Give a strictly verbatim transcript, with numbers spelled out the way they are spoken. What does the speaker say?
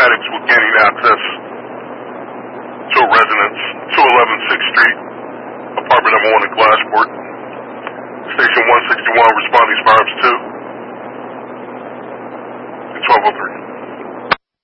paramedics were gaining access to a residence, two eleven sixth Street, apartment number one in Glassport. Station one sixty-one responding to fire ups two.